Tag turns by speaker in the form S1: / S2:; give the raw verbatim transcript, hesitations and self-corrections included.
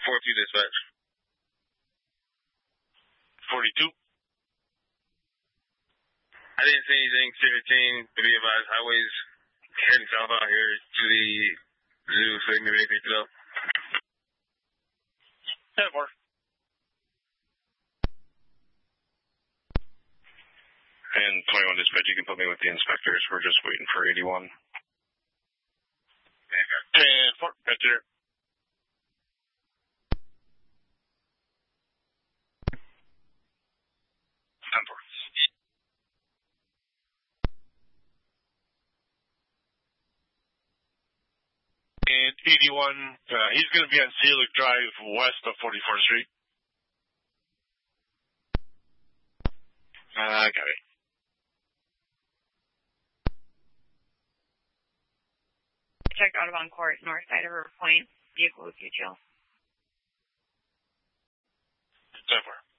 S1: forty-two dispatch.
S2: forty-two.
S1: I didn't see anything. fifteen, to be advised, highways heading south out here to the zoo, so maybe they picked it up.
S2: ten four.
S3: And twenty-one dispatch, you can put me with the inspectors. We're just waiting for eighty-one.
S2: ten four, enter. ten four. And eighty-one, uh, he's going to be on Sealick Drive west of forty-fourth Street.
S3: Uh, got it.
S4: Check Audubon Court, north side of River Point. Vehicle with you, Jill.
S2: ten four.